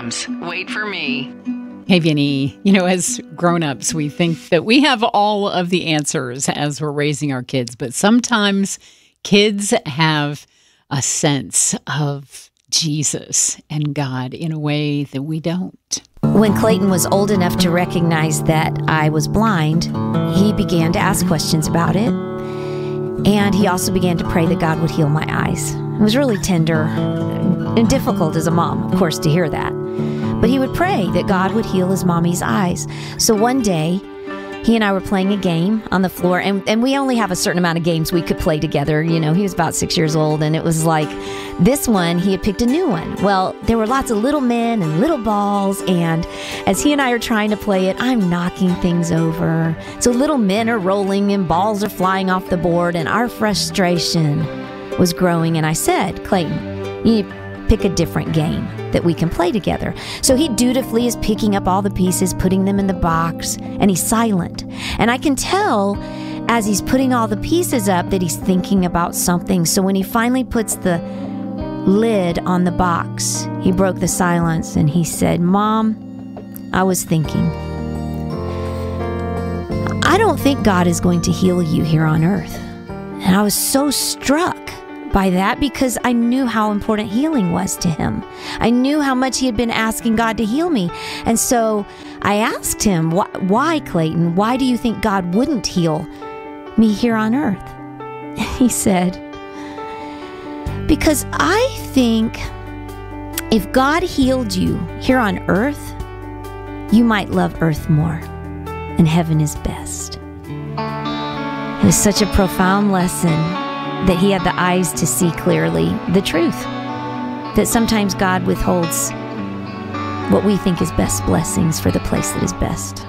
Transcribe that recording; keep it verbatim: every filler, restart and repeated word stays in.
James. Wait for me. Hey, Vinny, you know, as grown-ups, we think that we have all of the answers as we're raising our kids, but sometimes kids have a sense of Jesus and God in a way that we don't. When Clayton was old enough to recognize that I was blind, he began to ask questions about it. And he also began to pray that God would heal my eyes. It was really tender and difficult as a mom, of course, to hear that. But he would pray that God would heal his mommy's eyes. So one day, he and I were playing a game on the floor, and, and we only have a certain amount of games we could play together. You know, he was about six years old, and it was like this one, he had picked a new one. Well, there were lots of little men and little balls, and as he and I are trying to play it, I'm knocking things over. So little men are rolling, and balls are flying off the board, and our frustration was growing. And I said, Clayton, you need to pick a different game that we can play together. So he dutifully is picking up all the pieces, putting them in the box, and he's silent. And I can tell as he's putting all the pieces up that he's thinking about something. So when he finally puts the lid on the box, he broke the silence and he said, Mom, I was thinking, I don't think God is going to heal you here on earth. And I was so struck by that because I knew how important healing was to him. I knew how much he had been asking God to heal me. And so I asked him, why, why, Clayton? Why do you think God wouldn't heal me here on earth? And he said, because I think if God healed you here on earth, you might love earth more, and heaven is best. It was such a profound lesson that he had the eyes to see clearly the truth, that sometimes God withholds what we think is best blessings for the place that is best.